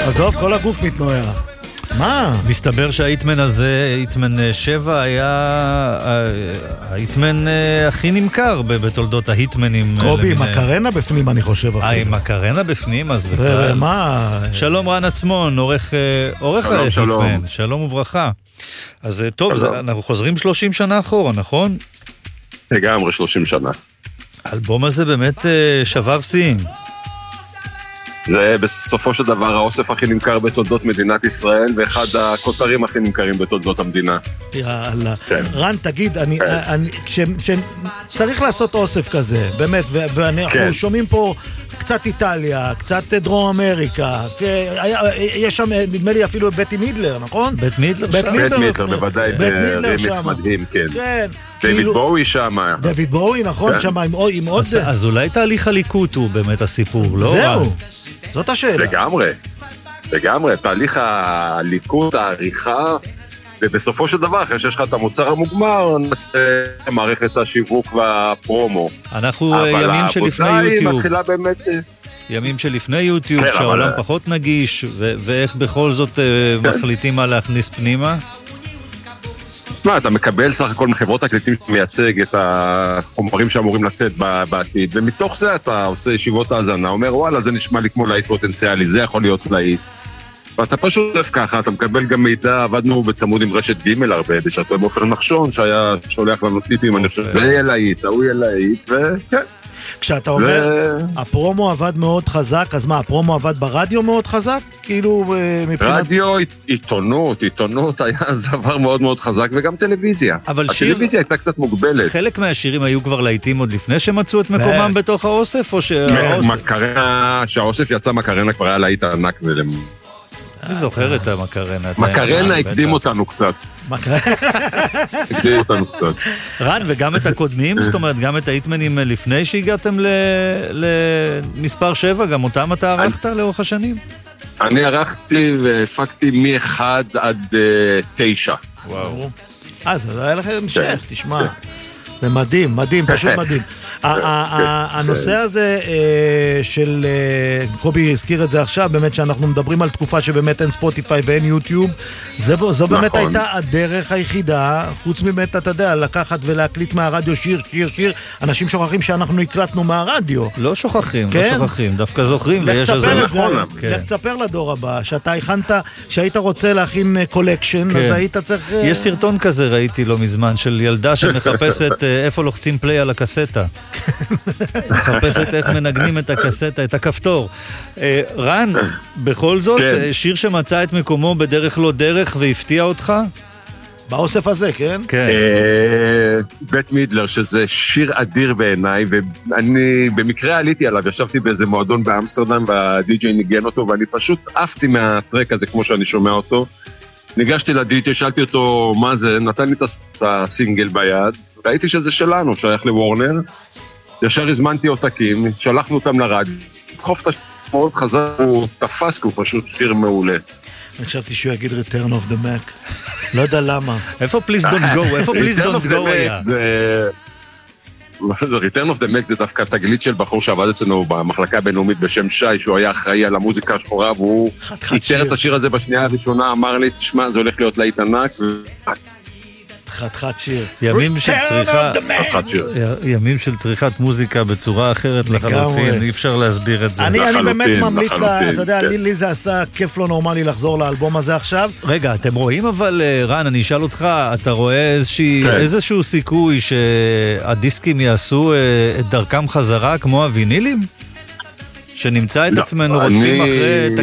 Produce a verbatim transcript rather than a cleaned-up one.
עזוב, כל הגוף מתנוער. מה? מסתבר שההיטמן הזה, היטמן שבע, היה ההיטמן הכי נמכר בתולדות ההיטמנים. קובי, מקרנה בפנים אני חושב אפילו. אה, מקרנה בפנים, אז בכלל. ומה? שלום רן עצמון, עורך ההיטמן. שלום וברכה. אז טוב, אנחנו חוזרים שלושים שנה אחורה, נכון? לגמרי שלושים שנה. האלבום הזה באמת שבר שיאים. זה בסופו של דבר האוסף הכי נמכר בתולדות מדינת ישראל, ואחד הכותרים הכי נמכרים בתולדות המדינה. יאללה. רן, תגיד, צריך לעשות אוסף כזה, באמת, ואנחנו שומעים פה קצת איטליה, קצת דרום אמריקה, יש שם, נדמה לי אפילו בטי מידלר, נכון? בית מידלר שם? בית מידלר, בוודאי, ברימיקס מדהים, כן. כן. דויד בואי שם. דויד בואי, נכון, שם עם עוד... אז אולי תהליך הליקוט הוא באמת הסיפור, לא? זהו. זאת השאלה. לגמרי, לגמרי, תהליך הליקוט, העריכה, ובסופו של דבר, אחרי שיש לך את המוצר המוגמר, נעשה מערכת השיווק והפרומו. אנחנו ימים שלפני יוטיוב. אבל העבודה היא מתחילה באמת... ימים שלפני יוטיוב, שהעולם פחות נגיש, ואיך בכל זאת מחליטים מה להכניס פנימה? מה, אתה מקבל סך הכל מחברות הקליטים שמייצג את החומרים שאמורים לצאת בעתיד, ומתוך זה אתה עושה ישיבות האזנה, אומר וואלה, זה נשמע לי כמו להיט פוטנציאלי, זה יכול להיות להיט. ואתה פשוט עושה ככה, אתה מקבל גם מידע, עבדנו בצמוד עם רשת ג' הרבה, בשעתו עם עופר נחשון, שהיה שולח לנו טיפים, אני חושב, זה יהיה להיט, הוא יהיה להיט, וכן. כשאתה אומר, הפרומו עבד מאוד חזק, אז מה, הפרומו עבד ברדיו מאוד חזק? כאילו מבחינת... רדיו, עיתונות, עיתונות היה דבר מאוד מאוד חזק, וגם טלוויזיה. אבל שיר... הטלוויזיה הייתה קצת מוגבלת. חלק מהשירים היו כבר להיטים עוד לפני שמצאו את מקומם בתוך האוסף, או שהאוסף... מקרנה, שהאוסף יצא מקרנה כבר היה להיט ענק ולמ... אני זוכר את המקרנה. מקרנה הקדים אותנו קצת. הקדים אותנו קצת. רן, וגם את הקודמים, זאת אומרת, גם את ההיטמנים לפני שהגעתם למספר שבע, גם אותם אתה ערכת לאורך השנים? אני ערכתי והפקתי מ-אחד עד תשע. וואו. אה, זה היה לכם המשך, תשמע. זה מדהים, מדהים, פשוט מדהים. הנושא הזה של, קובי הזכיר את זה עכשיו, באמת שאנחנו מדברים על תקופה שבאמת אין ספוטיפיי ואין יוטיוב, זו באמת הייתה הדרך היחידה, חוץ מבאמת, אתה יודע, לקחת ולהקליט מהרדיו שיר, שיר, שיר, אנשים שוכחים שאנחנו הקלטנו מהרדיו. לא שוכחים, לא שוכחים, דווקא זוכרים, ויש על זה נכון. לך תספר לדור הבא, שאתה הכנת, שהיית רוצה להכין קולקשן, אז היית צריך... יש סרטון כזה, ראיתי לא מזמן, של ילדה שמחפשת איפה לוחצים פליי על הקסטה. מחפשת איך מנגנים את הקסטה, את הכפתור. רן, בכל זאת, שיר שמצא את מקומו בדרך לא דרך והפתיע אותך? באוסף הזה, כן? כן. בית מידלר, שזה שיר אדיר בעיניי, ואני במקרה עליתי עליו, ישבתי באיזה מועדון באמסטרדם, והדי-ג'יי ניגן אותו, ואני פשוט עפתי מהטרק הזה כמו שאני שומע אותו. ניגשתי לדי-ג'יי, שאלתי אותו מה זה, נתן לי את הסינגל ביד, ראיתי שזה שלנו, שייך לוורנר, ישר הזמנתי עותקים, שלחנו אותם לרד, דחוף את השיר מאוד חזר, הוא תפס, הוא פשוט שיר מעולה. אני חשבתי שהוא יגיד Return of the Mac, לא יודע למה. איפה Please Don't Go? איפה Please Don't Go היה? Return of the Mac זה דווקא תגלית של בחור שעבד אצלנו במחלקה הבינלאומית בשם שי, שהוא היה אחראי על המוזיקה השחורה, והוא ייצר את השיר הזה בשנייה הראשונה, אמר לי, תשמע, זה הולך להיות להיט ענק, חתיכת שיר. ימים של צריכה, ימים של צריכת מוזיקה בצורה אחרת לחלוטין, אי אפשר להסביר את זה. אני באמת ממליץ, אתה יודע, לי זה עשה כיף לא נורמלי לחזור לאלבום הזה עכשיו. רגע, אתם רואים אבל, רן, אני אשאל אותך, אתה רואה איזשהו סיכוי שהדיסקים יעשו את דרכם חזרה כמו הווינילים? שנמצא את עצמנו רודפים אחרי